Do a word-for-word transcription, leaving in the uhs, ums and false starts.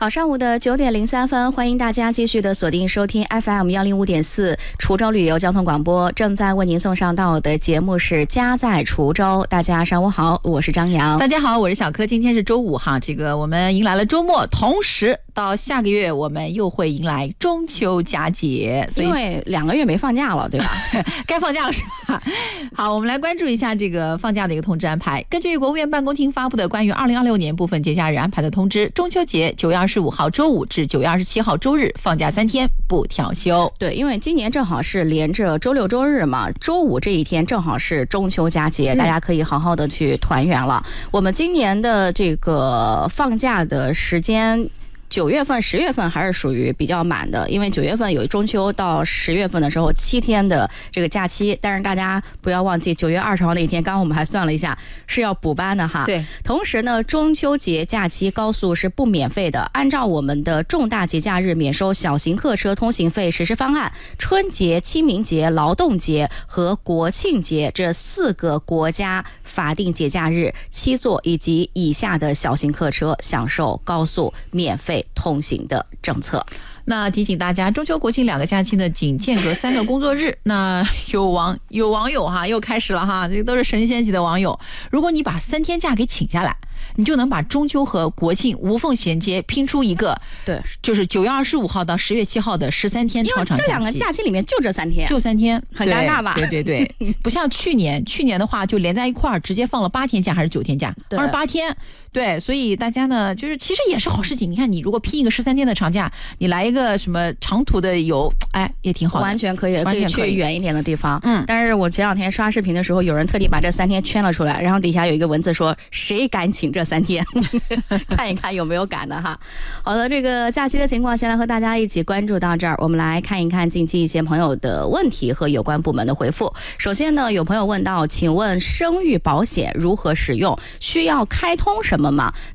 好，上午的九点零三分，欢迎大家继续的锁定收听 F M 一零五点四滁州旅游交通广播，正在为您送上到的节目是家在滁州。大家上午好，我是张瑶。 大家好，我是小柯。今天是周五哈，这个我们迎来了周末，同时到下个月我们又会迎来中秋佳节，所以因为两个月没放假了，对吧？ 该放假了是吧？好，我们来关注一下这个放假的一个通知安排。根据国务院办公厅发布的关于二零二六年部分节假日安排的通知，中秋节九月二十五号周五至九月二十七号周日放假三天，不调休。 对，因为今年正好是连着周六周日嘛，周五这一天正好是中秋佳节，嗯、大家可以好好的去团圆了。我们今年的这个放假的时间，九月份、十月份还是属于比较满的，因为九月份有中秋，到十月份的时候七天的这个假期。但是大家不要忘记，九月二十号那一天，刚刚我们还算了一下，是要补班的哈。 对。 同时呢，中秋节假期高速是不免费的。按照我们的重大节假日免收小型客车通行费实施方案，春节、清明节、劳动节和国庆节这四个国家法定节假日，七座以及以下的小型客车享受高速免费通行的政策。 那提醒大家，中秋国庆两个假期呢，仅间隔三个工作日。那有网有网友哈又开始了哈，这个都是神仙级的网友。如果你把三天假给请下来，你就能把中秋和国庆无缝衔接，拼出一个对， 就是九月二十五号到十月七号的十三天超长假期。 这两个假期里面就这三天， 就三天， 很尴尬吧？ 对对对，对不像去年，去年的话就连在一块儿，直接放了八天假还是九天假？好像八天。对，所以大家呢，就是其实也是好事情。你看，你如果拼一个十三天的长假，你来一个什么长途的游，哎，也挺好的， 完全可以， 完全可以去远一点的地方。 嗯， 但是我前两天刷视频的时候，有人特地把这三天圈了出来，然后底下有一个文字说：“谁敢请这三天？”看一看有没有敢的哈。好的，这个假期的情况，先来和大家一起关注到这儿。我们来看一看近期一些朋友的问题和有关部门的回复。首先呢，有朋友问到，请问生育保险如何使用？需要开通什么吗？